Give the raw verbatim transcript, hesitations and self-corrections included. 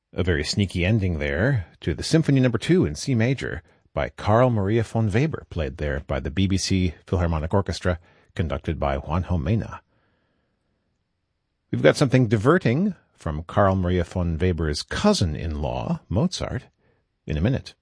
A very sneaky ending there to the Symphony Number Two in C major by Carl Maria von Weber, played there by the B B C Philharmonic Orchestra, conducted by Juanjo Mena. We've got something diverting from Carl Maria von Weber's cousin-in-law, Mozart, in a minute.